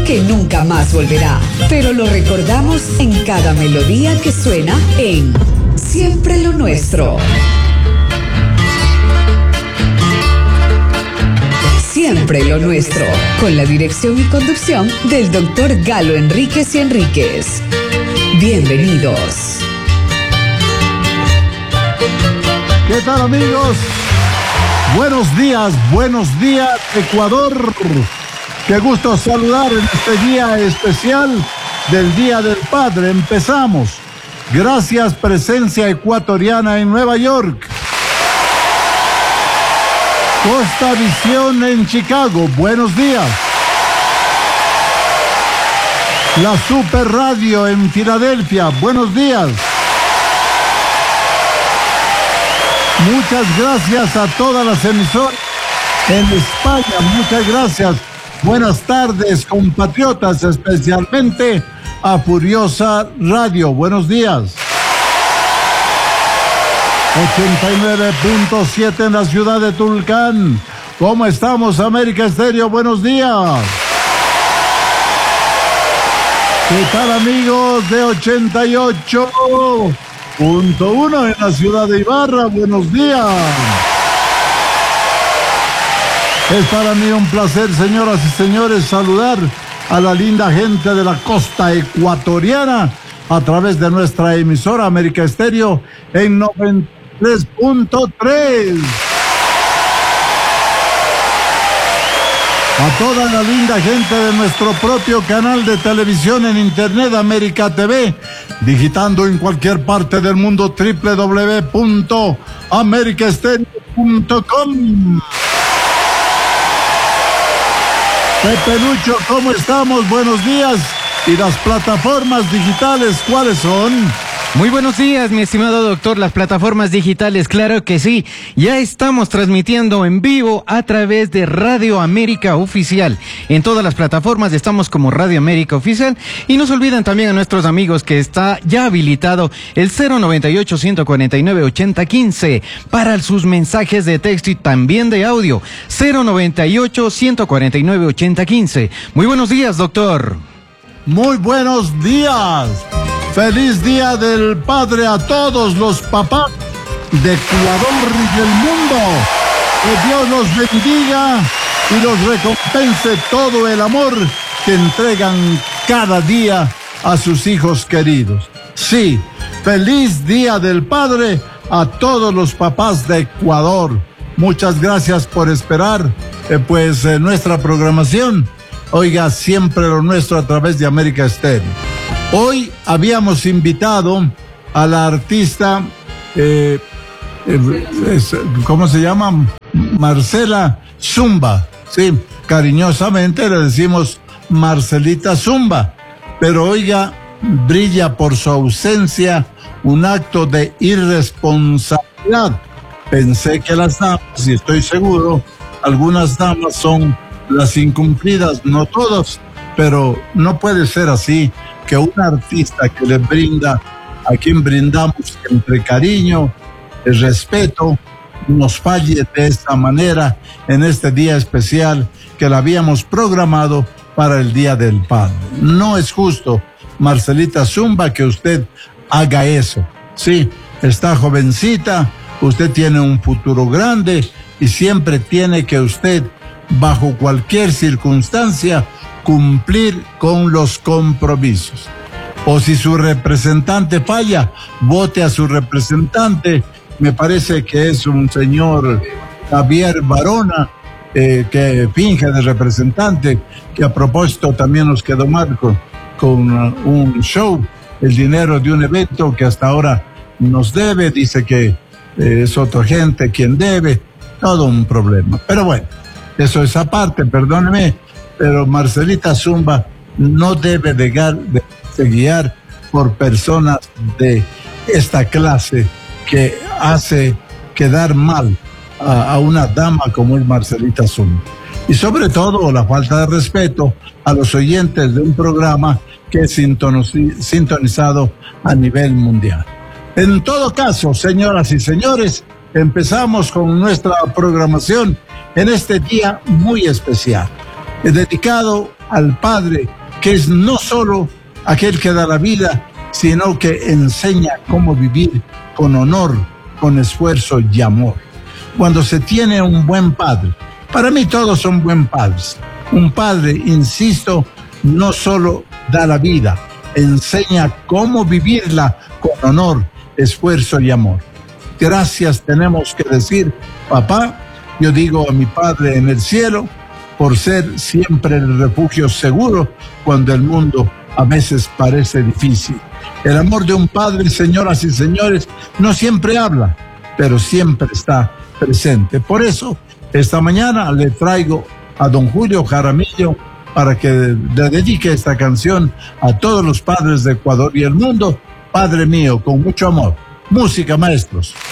que nunca más volverá, pero lo recordamos en cada melodía que suena en Siempre lo Nuestro. Siempre lo Nuestro, con la dirección y conducción del Dr. Galo Enríquez y Enríquez. Bienvenidos. ¿Qué tal, amigos? Buenos días, Ecuador. Qué gusto saludar en este día especial del Día del Padre. Empezamos. Gracias, presencia ecuatoriana en Nueva York. Costa Visión en Chicago, buenos días. La Super Radio en Filadelfia, buenos días. Muchas gracias a todas las emisoras en España, muchas gracias. Buenas tardes, compatriotas, especialmente a Furiosa Radio, buenos días. 89.7 en la ciudad de Tulcán. ¿Cómo estamos, América Estéreo? Buenos días. ¿Qué tal, amigos de 88.1 en la ciudad de Ibarra? Buenos días. Es para mí un placer, señoras y señores, saludar a la linda gente de la costa ecuatoriana a través de nuestra emisora América Estéreo en 93.3. A toda la linda gente de nuestro propio canal de televisión en internet América TV, digitando en cualquier parte del mundo www.americaestereo.com. Pepe Lucho, ¿cómo estamos? Buenos días. ¿Y las plataformas digitales cuáles son? Muy buenos días, mi estimado doctor. Las plataformas digitales, claro que sí. Ya estamos transmitiendo en vivo a través de Radio América Oficial. En todas las plataformas estamos como Radio América Oficial. Y no se olviden también a nuestros amigos que está ya habilitado el 098-149-8015 para sus mensajes de texto y también de audio. 098-149-8015. Muy buenos días, doctor. Muy buenos días. Feliz Día del Padre a todos los papás de Ecuador y del mundo. Que Dios los bendiga y los recompense todo el amor que entregan cada día a sus hijos queridos. Sí, feliz Día del Padre a todos los papás de Ecuador. Muchas gracias por esperar nuestra programación. Oiga, siempre lo nuestro a través de América Estéreo. Hoy habíamos invitado a la artista, ¿cómo se llama? Marcela Zumba. Sí, cariñosamente le decimos Marcelita Zumba. Pero oiga, brilla por su ausencia un acto de irresponsabilidad. Pensé que las damas, y estoy seguro, algunas damas son las incumplidas, no todas, pero no puede ser así. Que un artista que le brinda, a quien brindamos entre cariño, el respeto, nos falle de esta manera en este día especial que la habíamos programado para el Día del Padre. No es justo, Marcelita Zumba, que usted haga eso. Sí, está jovencita, usted tiene un futuro grande y siempre tiene que usted, bajo cualquier circunstancia, cumplir con los compromisos. O si su representante falla, vote a su representante. Me parece que es un señor Javier Barona, que finge de representante, que a propósito también nos quedó mal con un show, el dinero de un evento que hasta ahora nos debe, dice que es otra gente quien debe, todo un problema. Pero bueno, eso es aparte, perdóneme. Pero Marcelita Zumba no debe dejarse guiar por personas de esta clase que hace quedar mal a una dama como es Marcelita Zumba. Y sobre todo la falta de respeto a los oyentes de un programa que es sintonizado a nivel mundial. En todo caso, señoras y señores, empezamos con nuestra programación en este día muy especial. Dedicado al Padre, que es no solo aquel que da la vida, sino que enseña cómo vivir con honor, con esfuerzo y amor. Cuando se tiene un buen padre, para mí todos son buen padres. Un padre, insisto, no solo da la vida, enseña cómo vivirla con honor, esfuerzo y amor. Gracias tenemos que decir, papá. Yo digo a mi Padre en el cielo, por ser siempre el refugio seguro cuando el mundo a veces parece difícil. El amor de un padre, señoras y señores, no siempre habla, pero siempre está presente. Por eso, esta mañana le traigo a don Julio Jaramillo para que le dedique esta canción a todos los padres de Ecuador y el mundo. Padre mío, con mucho amor. Música, maestros.